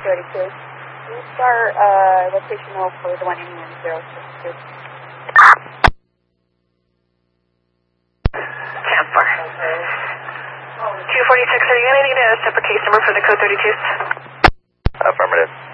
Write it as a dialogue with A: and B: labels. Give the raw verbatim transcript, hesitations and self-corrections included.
A: thirty-two. We start uh, rotational for the one ending in zero six two.
B: Camper. two forty-six, are you going to need a separate case number for the code thirty-twos?
C: Affirmative.